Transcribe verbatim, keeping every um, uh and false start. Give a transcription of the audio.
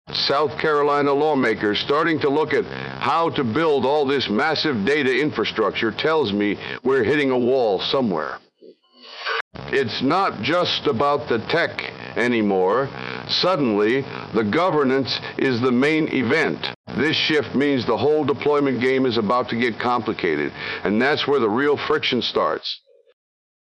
South Carolina lawmakers starting to look at how to build all this massive data infrastructure tells me we're hitting a wall somewhere. It's not just about the tech anymore. Suddenly, the governance is the main event. This shift means the whole deployment game is about to get complicated, and that's where the real friction starts.